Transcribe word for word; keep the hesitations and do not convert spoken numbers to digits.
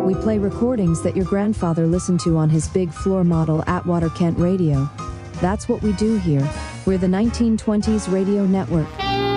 We play recordings that your grandfather listened to on his big floor model Atwater Kent radio. That's what we do here. We're the nineteen twenties Radio Network.